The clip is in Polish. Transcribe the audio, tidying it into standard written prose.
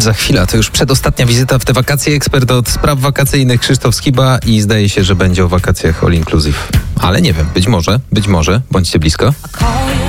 Za chwilę, to już przedostatnia wizyta w te wakacje. Ekspert od spraw wakacyjnych Krzysztof Skiba i zdaje się, że będzie o wakacjach all inclusive. Ale nie wiem, być może, bądźcie blisko.